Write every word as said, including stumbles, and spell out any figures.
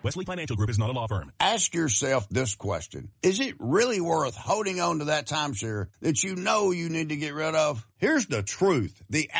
Wesley Financial Group is not a law firm. Ask yourself this question. Is it really worth holding on to that timeshare that you know you need to get rid of? Here's the truth. The